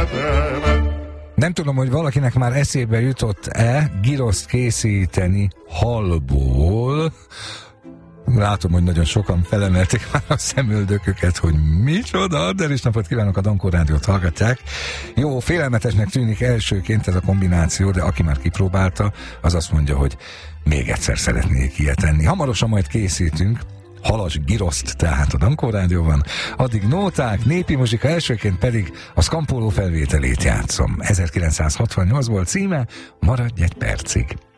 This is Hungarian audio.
Nem tudom, hogy valakinek már eszébe jutott-e giroszt készíteni halból. Látom, hogy nagyon sokan felemelték már a szemöldököket, hogy micsoda, de is napot kívánok, a Dankó Rádiót hallgatják. Jó, félelmetesnek tűnik elsőként ez a kombináció, de aki már kipróbálta, az azt mondja, hogy még egyszer szeretnék ilyet enni. Hamarosan majd készítünk halas giroszt, tehát a Dankó Rádióban. Addig nóták, népi muzsika, elsőként pedig a Scampolo felvételét játszom. 1968 volt címe, maradj egy percig.